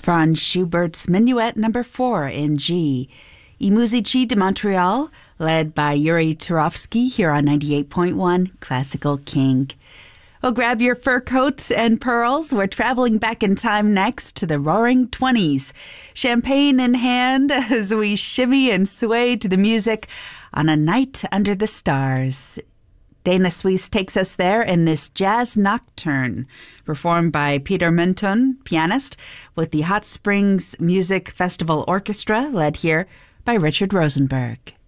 Franz Schubert's Minuet No. 4 in G. I Musici de Montreal, led by Yuri Turovsky here on 98.1 Classical King. Well, grab your fur coats and pearls. We're traveling back in time next to the Roaring 20s. Champagne in hand as we shimmy and sway to the music on a night under the stars. Dana Suisse takes us there in this jazz nocturne, performed by Peter Minton, pianist, with the Hot Springs Music Festival Orchestra, led here by Richard Rosenberg.